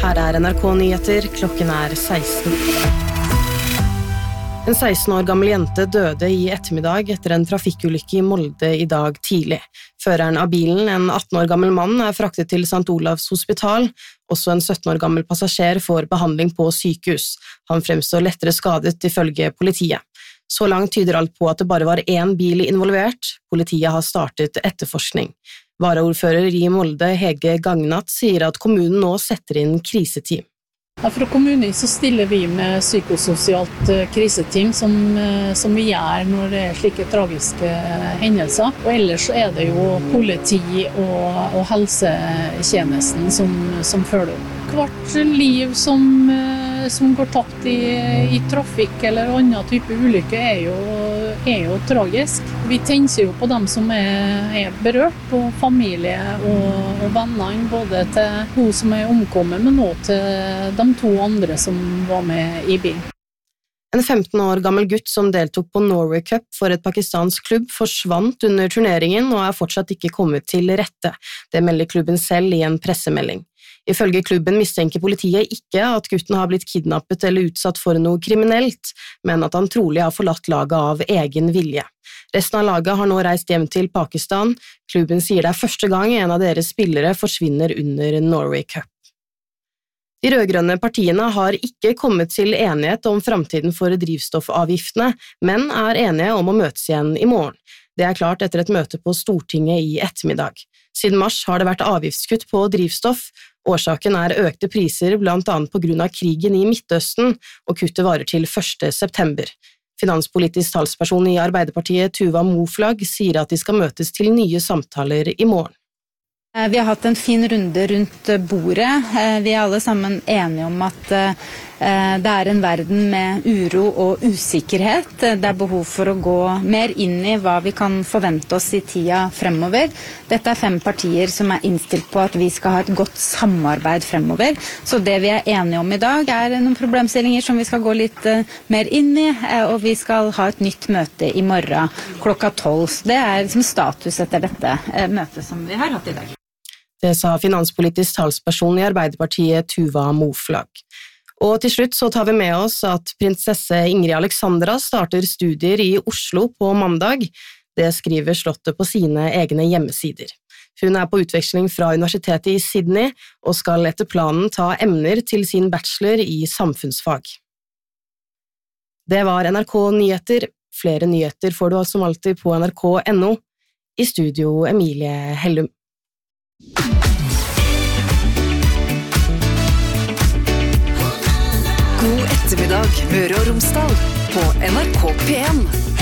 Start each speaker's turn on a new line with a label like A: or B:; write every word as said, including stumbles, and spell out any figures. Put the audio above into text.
A: Her er N R K-nyheter, klokken er seksten. En seksten år gammel jente døde i ettermiddag etter en trafikkulykke i Molde i dag tidlig. Føreren av bilen, en atten år gammel mann, er fraktet til Sankt Olavs hospital. Også en sytten år gammel passasjer får behandling på sykehus. Han fremstår lettere skadet ifølge politiet. Så langt tyder alt på at det bare var én bil involvert. Politiet har startet etterforskning. Varaordfører i Molde, Hege Gagnat, sier at kommunen nå setter inn kriseteam.
B: Ja, fra kommunen så stiller vi med psykososialt kriseteam som, som vi gjør når det er slike tragiske hendelser. Og ellers så er det jo politi og, og helsetjenesten som, som følger opp. Hvert liv som, som går tapt i, i trafikk eller annen type ulykke er jo, er jo tragisk. Vi tenker jo på dem som er, er berørt, på familie og, og vennene, både til hun som er omkommet, men også til de to andre som var med i bilen.
A: En femten år gammel gutt som deltok på Norway Cup for et pakistansk klubb forsvant under turneringen og er fortsatt ikke kommet til rette. Det melder klubben selv i en pressemelding. Ifølge klubben mistenker politiet ikke at gutten har blitt kidnappet eller utsatt for noe kriminelt, men at han trolig har forlatt laget av egen vilje. Resten av laget har nå reist hjem til Pakistan. Klubben sier det er første gang en av deres spillere forsvinner under Norway Cup. De rødgrønne partiene har ikke kommet til enighet om fremtiden for drivstoffavgiftene, men er enige om å møtes igjen i morgen. Det er klart etter et møte på Stortinget i ettermiddag. Siden mars har det vært avgiftskutt på drivstoff. Årsaken er økte priser blant annet på grunn av krigen i Midtøsten, og kuttet varer til første september. Finanspolitisk talsperson i Arbeiderpartiet, Tuva Moflag, sier at de skal møtes til nye samtaler i morgen.
C: Vi har hatt en fin runde rundt bordet. Vi er alle sammen enige om at det er en verden med uro og usikkerhet. Det er behov for å gå mer inn i hva vi kan forvente oss i tida fremover. Dette er fem partier som er innstilt på at vi skal ha et godt samarbeid fremover. Så det vi er enige om i dag er noen problemstillinger som vi skal gå litt mer inn i, og vi skal ha et nytt møte i morgen klokka tolv. Det er liksom status etter dette møtet som vi har hatt i dag.
A: Det sa finanspolitisk talsperson i Arbeiderpartiet, Tuva Moflag. Og til slutt så tar vi med oss at prinsesse Ingrid Alexandra starter studier i Oslo på mandag. Det skriver Slottet på sine egne hjemmesider. Hun er på utveksling fra universitetet i Sydney og skal etter planen ta emner til sin bachelor i samfunnsfag. Det var N R K Nyheter. Flere nyheter får du som alltid på N R K punktum N O. I studio Emilie Hellum.
D: God ettermiddag, Møre og Romsdal, på N R K P en.